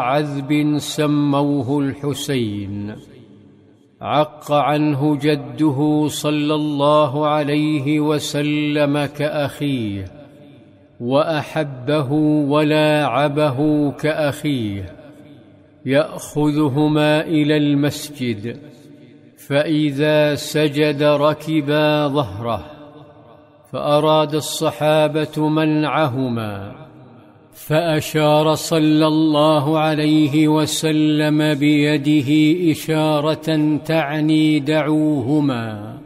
عذب سموه الحسين، عق عنه جده صلى الله عليه وسلم كأخيه، وأحبه ولاعبه كأخيه، يأخذهما إلى المسجد، فإذا سجد ركبا ظهره، فأراد الصحابة منعهما، فأشار صلى الله عليه وسلم بيده إشارة تعني دعوهما،